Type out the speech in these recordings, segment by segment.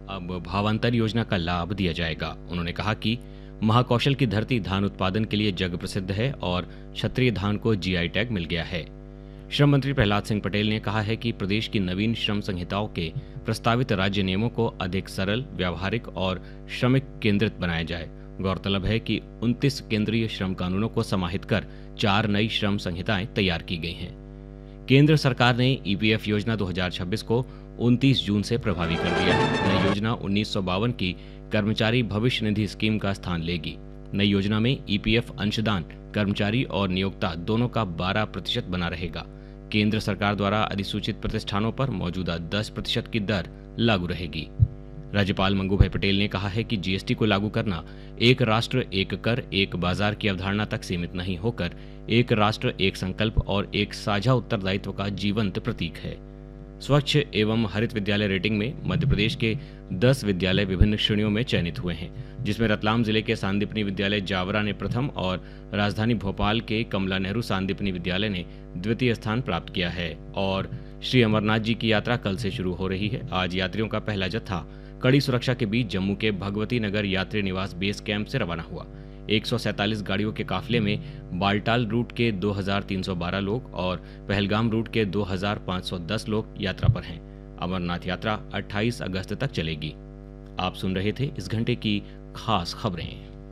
अब भावांतर योजना का लाभ दिया जाएगा। उन्होंने कहा कि महाकौशल की धरती धान उत्पादन के लिए जग प्रसिद्ध है और क्षत्रिय धान को जीआई टैग मिल गया है। श्रम मंत्री प्रहलाद सिंह पटेल ने कहा है कि प्रदेश की नवीन श्रम संहिताओं के प्रस्तावित राज्य नियमों को अधिक सरल, व्यावहारिक और श्रमिक केंद्रित बनाया जाए। गौरतलब है कि 29 केंद्रीय श्रम कानूनों को समाहित कर 4 नई श्रम संहिताएं तैयार की गई हैं। केंद्र सरकार ने ईपीएफ योजना 2026 को 29 जून से प्रभावी कर दिया है। नई योजना 1952 की कर्मचारी भविष्य निधि स्कीम का स्थान लेगी। नई योजना में ईपीएफ अंशदान कर्मचारी और नियोक्ता दोनों का 12% बना रहेगा। केंद्र सरकार द्वारा अधिसूचित प्रतिष्ठानों पर मौजूदा 10% की दर लागू रहेगी। राज्यपाल मंगू भाई पटेल ने कहा है कि जीएसटी को लागू करना एक राष्ट्र एक कर एक बाजार की अवधारणा तक सीमित नहीं होकर एक राष्ट्र एक संकल्प और एक साझा उत्तरदायित्व का जीवंत प्रतीक है। स्वच्छ एवं हरित विद्यालय रेटिंग में मध्य प्रदेश के 10 विद्यालय विभिन्न श्रेणियों में चयनित हुए हैं, जिसमें रतलाम जिले के सांदीपनी विद्यालय जावरा ने प्रथम और राजधानी भोपाल के कमला नेहरू सांदीपनी विद्यालय ने द्वितीय स्थान प्राप्त किया है। और श्री अमरनाथ जी की यात्रा कल से शुरू हो रही है। आज यात्रियों का पहला जत्था कड़ी सुरक्षा के बीच जम्मू के भगवती नगर यात्री निवास बेस कैंप से रवाना हुआ। 147 गाड़ियों के काफिले में बालटाल रूट के 2312 लोग और पहलगाम रूट के 2510 लोग यात्रा पर हैं। अमरनाथ यात्रा 28 अगस्त तक चलेगी। आप सुन रहे थे इस घंटे की खास खबरें।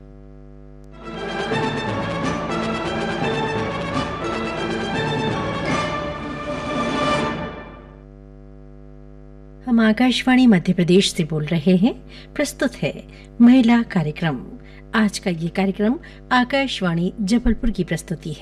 हम आकाशवाणी मध्य प्रदेश से बोल रहे हैं। प्रस्तुत है महिला कार्यक्रम। आज का ये कार्यक्रम आकाशवाणी जबलपुर की प्रस्तुति है।